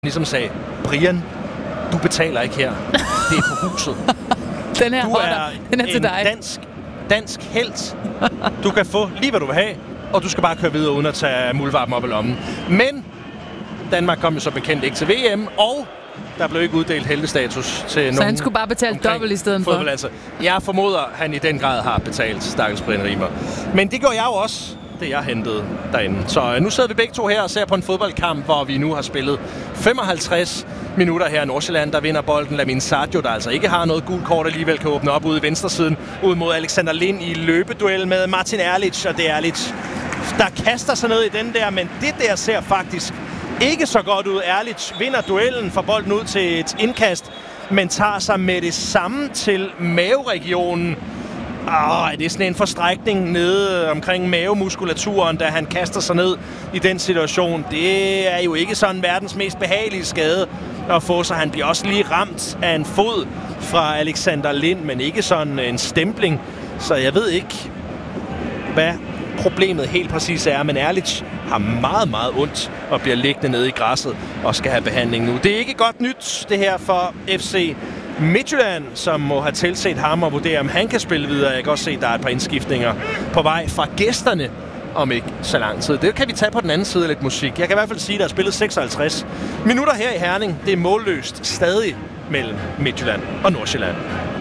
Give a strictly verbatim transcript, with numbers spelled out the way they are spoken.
Ligesom sagde, Brian, du betaler ikke her. Det er på huset. Den her du holder. er, Den er til en dig. dansk, dansk helt. Du kan få lige, hvad du vil have, og du skal bare køre videre uden at tage muldvarpen op i lommen. Men Danmark kom jo så bekendt ikke til V M, og der blev ikke uddelt heltestatus til nogen. Så han skulle bare betale dobbelt i stedet for? Altså. Jeg formoder, at han i den grad har betalt, stakkels Brian Riemer. Men det gjorde jeg jo også, det jeg hentede derinde. Så nu sidder vi begge to her og ser på en fodboldkamp, hvor vi nu har spillet femoghalvtreds minutter her i Nordsjælland. Der vinder bolden Lamin Sadio, der altså ikke har noget gult kort alligevel, kan åbne op ude i venstresiden, ud mod Alexander Lind i løbeduel med Martin Erlich, og det er Erlich, der kaster sig ned i den der, men det der ser faktisk ikke så godt ud. Erlich vinder duellen, får bolden ud til et indkast, men tager sig med det samme til maveregionen. Åh, det er sådan en forstrækning nede omkring mavemuskulaturen, da han kaster sig ned i den situation. Det er jo ikke sådan verdens mest behagelige skade at få, så han bliver også lige ramt af en fod fra Alexander Lind, men ikke sådan en stempling. Så jeg ved ikke, hvad problemet helt præcis er, men Erlich har meget, meget ondt og bliver liggende nede i græsset og skal have behandling nu. Det er ikke godt nyt, det her for F C Midtjylland, som må have tilset ham og vurdere, om han kan spille videre. Jeg kan også se, at der er et par indskiftninger på vej fra gæsterne om ikke så lang tid. Det kan vi tage på den anden side af lidt musik. Jeg kan i hvert fald sige, at der er spillet seksoghalvtreds minutter her i Herning. Det er målløst stadig mellem Midtjylland og Nordsjælland.